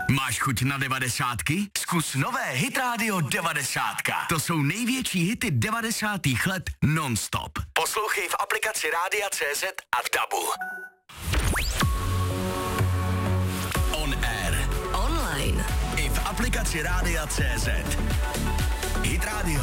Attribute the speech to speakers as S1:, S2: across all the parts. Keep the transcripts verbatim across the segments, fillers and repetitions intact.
S1: Máš chuť na devadesátky? Zkus nové Hit Radio devadesátka. To jsou největší hity devadesátých let non-stop. Poslouchej v aplikaci Rádia C Z a v Dabu. On air.
S2: Online.
S1: I v aplikaci Rádia C Z. Hit Radio.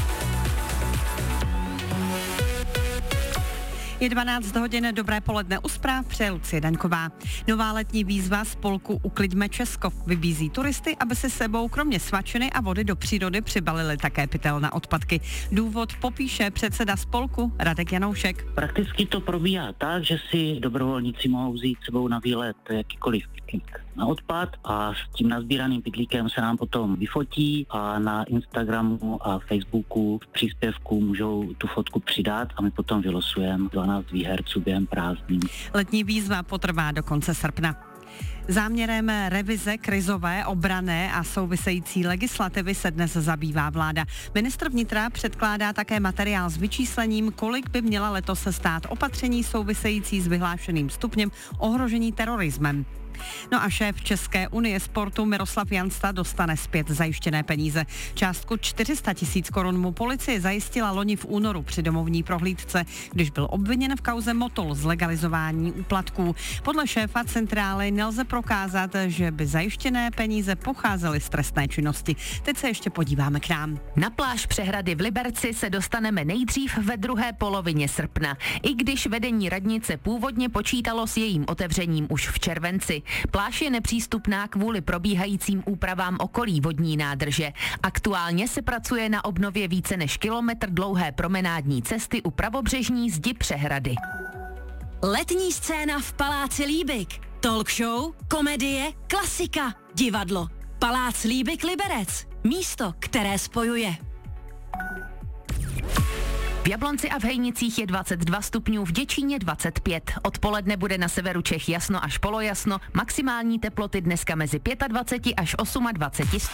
S3: Je dvanáct hodin, dobré poledne, u zpráv přeje Lucie Daňková. Nová letní výzva spolku Ukliďme Česko vybízí turisty, aby si sebou kromě svačiny a vody do přírody přibalili také pytel na odpadky. Důvod popíše předseda spolku Radek Janoušek.
S4: Prakticky to probíhá tak, že si dobrovolníci mohou vzít sebou na výlet jakýkoliv pytlík na odpad a s tím nazbíraným pytlíkem se nám potom vyfotí a na Instagramu a Facebooku v příspěvku můžou tu fotku přidat a my potom vylosujeme dvanáct výherců během prázdnin.
S3: Letní výzva potrvá do konce srpna. Záměrem revize krizové, obranné a související legislativy se dnes zabývá vláda. Ministr vnitra předkládá také materiál s vyčíslením, kolik by měla letos stát opatření související s vyhlášeným stupněm ohrožení terorismem. No a šéf České unie sportu Miroslav Jansta dostane zpět zajištěné peníze. Částku čtyři sta tisíc korun mu policie zajistila loni v únoru při domovní prohlídce, když byl obviněn v kauze Motol z legalizování úplatků. Podle šéfa centrály nelze prokázat, že by zajištěné peníze pocházely z trestné činnosti. Teď se ještě podíváme k nám.
S2: Na pláž Přehrady v Liberci se dostaneme nejdřív ve druhé polovině srpna, i když vedení radnice původně počítalo s jejím otevřením už v červenci. Pláž je nepřístupná kvůli probíhajícím úpravám okolí vodní nádrže. Aktuálně se pracuje na obnově více než kilometr dlouhé promenádní cesty u pravobřežní zdi Přehrady.
S5: Letní scéna v Paláci Líbik. Talk show, komedie, klasika, divadlo. Palác Líbik Liberec. Místo, které spojuje.
S2: V Jablonci a v Hejnicích je dvacet dva stupňů, v Děčíně dvacet pět. Odpoledne bude na severu Čech jasno až polojasno, maximální teploty dneska mezi dvacet pět až dvacet osm stupňů.